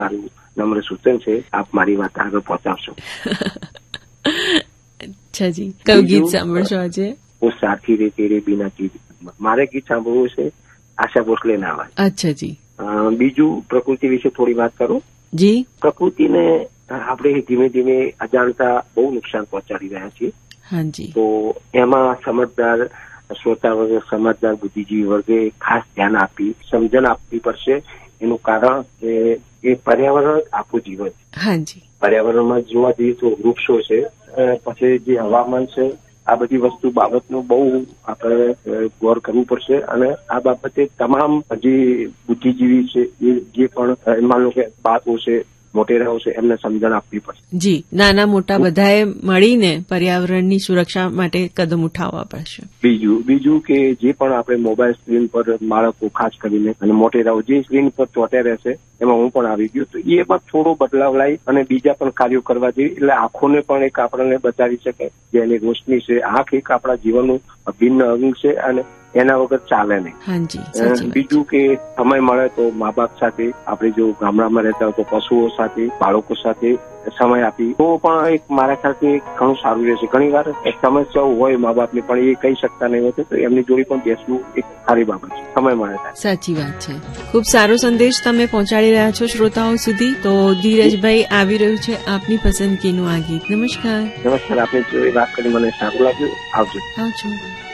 મારું નમ્ર સૂચન છે, આપ મારી વાત આગળ પહોંચાડશો. અચ્છા જી, કયું ગીત સાંભળશો આજે? ઓ સાથી રે તેરે બિના કી. મારે ગીત સાંભળવું છે આશા ભોસલેના અવાજ. અચ્છા જી. બીજું પ્રકૃતિ વિશે થોડી વાત કરું જી. પ્રકૃતિને આપણે ધીમે ધીમે અજાણતા બહુ નુકસાન પહોંચાડી રહ્યા છીએ. હાજી. તો એમાં સમજદાર શ્રોતા વર્ગ, સમજદાર બુદ્ધિજીવી વર્ગે ખાસ ધ્યાન આપી સમજણ આપવી પડશે. એનું કારણ એ પર્યાવરણ આપણું જીવન છે. હાજી. પર્યાવરણમાં જોવા જઈએ તો વૃક્ષો છે, પછી જે હવામાન છે, આ બધી વસ્તુ બાબતનું બહુ આપણે ગૌર કરવું પડશે. અને આ બાબતે તમામ જે બુદ્ધિજીવી છે એ જે પણ માનો કે બાળકો છે, મોટેરાઓ છે, એમને સમજણ આપવી પડશે. જી, નાના મોટા બધાએ મળીને પર્યાવરણની સુરક્ષા માટે કદમ ઉઠાવવા પડશે. બીજું કે જે પણ આપણે મોબાઈલ સ્ક્રીન પર બાળકો ખાસ કરીને અને મોટેરાઓ જે સ્ક્રીન પર ચોંટ્યા રહેશે, એમાં હું પણ આવી ગયો, તો એમાં થોડો બદલાવ લાવી અને બીજા પણ કાર્યો કરવા જોઈએ. એટલે આંખોને પણ એક આપણને બચાવી શકે, જેની રોશની છે. આંખ એક આપણા જીવનનું અભિન્ન અંગ છે અને એના વગર ચાલે નહીં. બીજું કે સમય મળે તો મા બાપ સાથે, આપણે જો ગામડામાં રહેતા હોય તો પશુઓ સાથે, બાળકો સાથે સમય આપી તો પણ એક મારા ખ્યાલથી ઘણું સારું રહેશે. ઘણી વાર સમસ્યાઓ હોય મા બાપની, પણ એ કહી શકતા નહીં હોતું, તો એમની જોડે પણ બેસવું એક સારી બાબત છે. સમય મળે. સાચી વાત છે. ખૂબ સારો સંદેશ તમે પહોંચાડી રહ્યા છો શ્રોતાઓ સુધી. તો ધીરજભાઈ, આવી રહ્યું છે આપની પસંદગીનું આ ગીત. નમસ્કાર. આપની જોડે વાત કરી મને સારું લાગ્યું. આવજો.